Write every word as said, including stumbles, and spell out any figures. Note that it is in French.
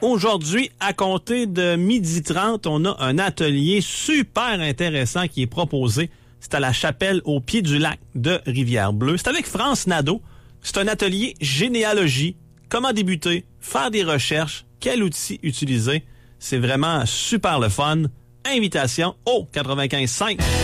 Aujourd'hui, à compter de midi trente, on a un atelier super intéressant qui est proposé. C'est à la chapelle au pied du lac de Rivière-Bleue. C'est avec France Nadeau. C'est un atelier généalogie. Comment débuter, faire des recherches, quel outil utiliser. C'est vraiment super le fun. Invitation au quatre-vingt-quinze cinq.